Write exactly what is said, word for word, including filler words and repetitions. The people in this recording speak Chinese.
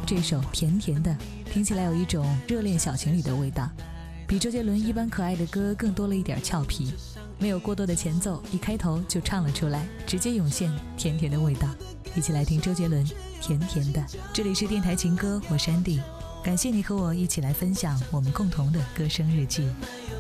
这首甜甜的，听起来有一种热恋小情侣的味道，比周杰伦一般可爱的歌更多了一点俏皮，没有过多的前奏，一开头就唱了出来，直接涌现甜甜的味道。一起来听周杰伦甜甜的。这里是电台情歌，我是安迪，感谢你和我一起来分享我们共同的歌声日记。